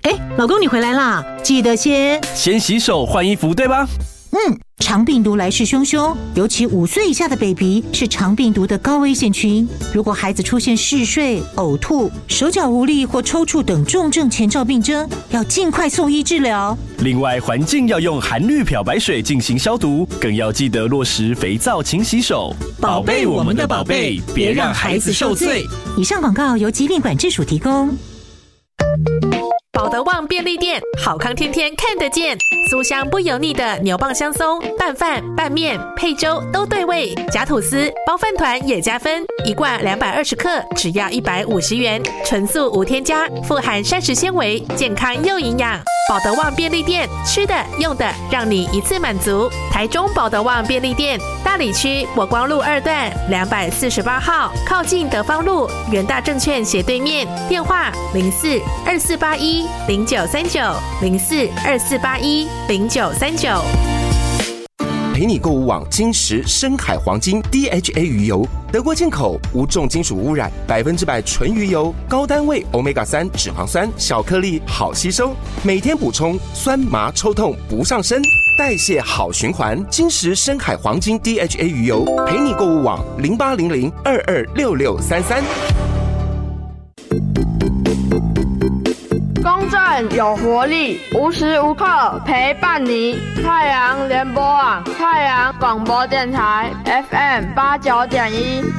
老公你回来啦，记得先洗手换衣服，对吧？ 肠病毒来势汹汹，尤其5岁以下的 baby 是肠病毒的高危险群。如果孩子出现嗜睡、呕吐、手脚无力或抽搐等重症前兆病征，要尽快送医治疗。 另外，环境要用含氯漂白水进行消毒，更要记得落实肥皂勤洗手，宝贝我们的宝贝，别让孩子受罪。 以上广告由疾病管制署提供。 保德旺便利店，好康天天看得见，酥香不油腻的牛蒡香松，拌饭、拌面、配粥都对味，夹吐司、包饭团也加分，一罐220克，只要150元，纯素无添加，富含膳食纤维，健康又营养。保德旺便利店，吃的用的让你一次满足。台中保德旺便利店，大里区国光路2段248号，靠近德芳路元大证券斜对面，电话04248109390424810939。 陪你购物网金石深海黄金 DHA 鱼油，德国进口，无重金属污染，100%纯鱼油，高单位 Omega-3 脂肪酸，小颗粒好吸收，每天补充，酸麻抽痛不上身，代谢好循环。金石深海黄金 DHA 鱼油，陪你购物网0800226633。 公正有活力，无时无刻陪伴你。太阳联播网，太阳广播电台 FM89.1。